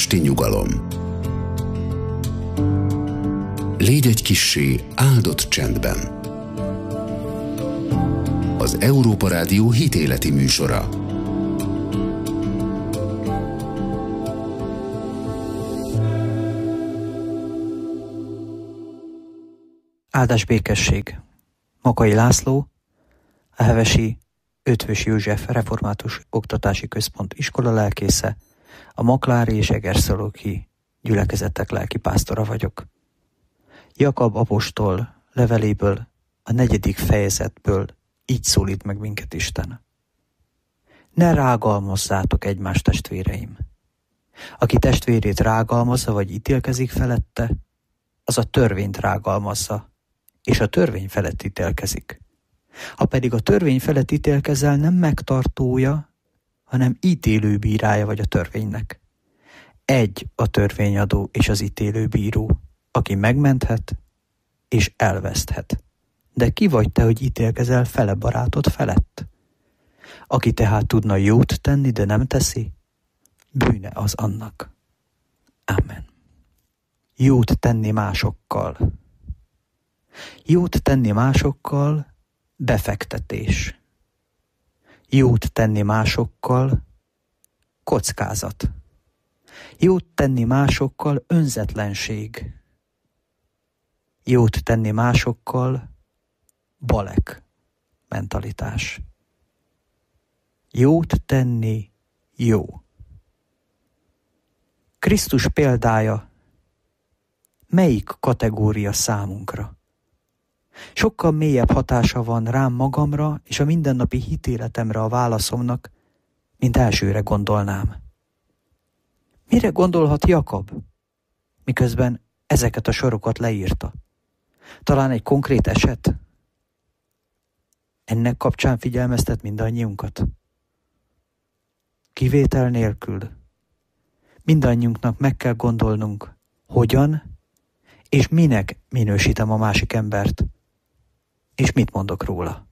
esti nyugalom. Légy egy kissé áldott csendben. Az Európa Rádió hitéleti műsora. Áldás békesség. Makai László, a hevesi Eötvös József Református Oktatási Központ iskolalelkésze, a maklári és egerszalóki gyülekezetek lelkipásztora vagyok. Jakab apostol leveléből, a 4. fejezetből így szólít meg minket Isten. Ne rágalmazzátok egymást, testvéreim. Aki testvérét rágalmazza vagy ítélkezik felette, az a törvényt rágalmazza, és a törvény felett ítélkezik. Ha pedig a törvény felett ítélkezel, nem megtartója, hanem ítélőbírája vagy a törvénynek. Egy a törvényadó és az ítélőbíró, aki megmenthet és elveszthet. De ki vagy te, hogy ítélkezel fele barátod felett? Aki tehát tudna jót tenni, de nem teszi, bűne az annak. Amen. Jót tenni másokkal. Jót tenni másokkal befektetés. Jót tenni másokkal kockázat. Jót tenni másokkal önzetlenség. Jót tenni másokkal balek mentalitás. Jót tenni jó. Krisztus példája melyik kategória számunkra? Sokkal mélyebb hatása van rám magamra és a mindennapi hitéletemre a válaszomnak, mint elsőre gondolnám. Mire gondolhat Jakab, miközben ezeket a sorokat leírta? Talán egy konkrét eset? Ennek kapcsán figyelmeztet mindannyiunkat. Kivétel nélkül mindannyiunknak meg kell gondolnunk, hogyan és minek minősítem a másik embert, és mit mondok róla.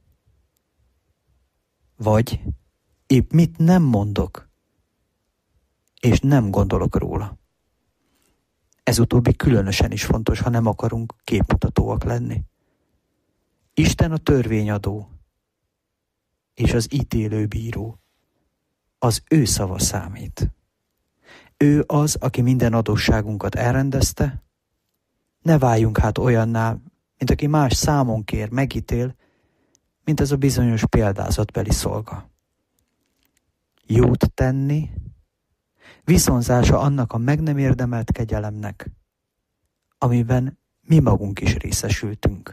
Vagy épp mit nem mondok, és nem gondolok róla. Ez utóbbi különösen is fontos, ha nem akarunk képmutatóak lenni. Isten a törvényadó, és az ítélőbíró. Az ő szava számít. Ő az, aki minden adósságunkat elrendezte. Ne váljunk hát olyanná, mint aki más számon kér, megítél, mint ez a bizonyos példázatbeli szolga. Jót tenni, viszonzása annak a meg nem érdemelt kegyelemnek, amiben mi magunk is részesültünk.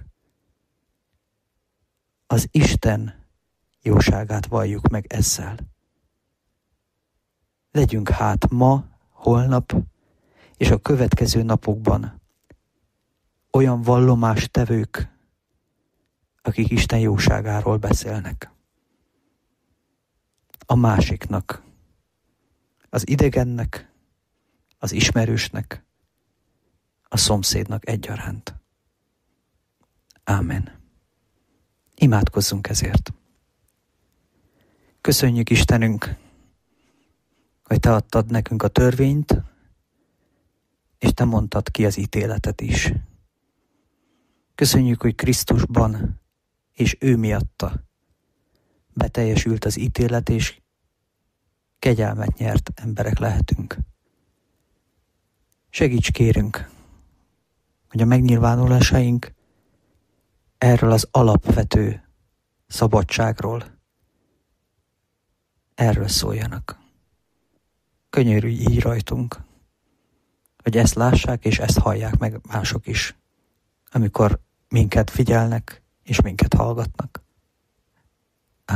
Az Isten jóságát valljuk meg ezzel. Legyünk hát ma, holnap és a következő napokban olyan vallomástevők, akik Isten jóságáról beszélnek. A másiknak, az idegennek, az ismerősnek, a szomszédnak egyaránt. Ámen. Imádkozzunk ezért. Köszönjük, Istenünk, hogy Te adtad nekünk a törvényt, és Te mondtad ki az ítéletet is. Köszönjük, hogy Krisztusban és ő miatta beteljesült az ítélet, és kegyelmet nyert emberek lehetünk. Segíts, kérünk, hogy a megnyilvánulásaink erről az alapvető szabadságról erről szóljanak. Könyörülj így rajtunk, hogy ezt lássák és ezt hallják meg mások is, amikor minket figyelnek és minket hallgatnak.